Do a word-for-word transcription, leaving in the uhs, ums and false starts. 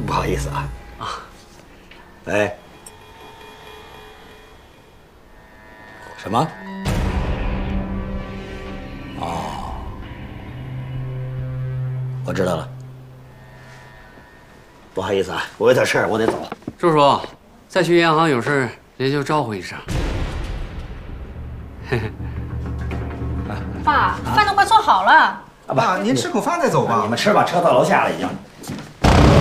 不好意思啊。啊。哎。什么？哦，我知道了。不好意思啊，我有点事儿，我得走。 叔叔，再去银行有事您就招呼一声。嘿嘿。 爸，饭都快做好了。 啊， 爸，您吃口饭再走吧。 你们吃吧，车到楼下了已经。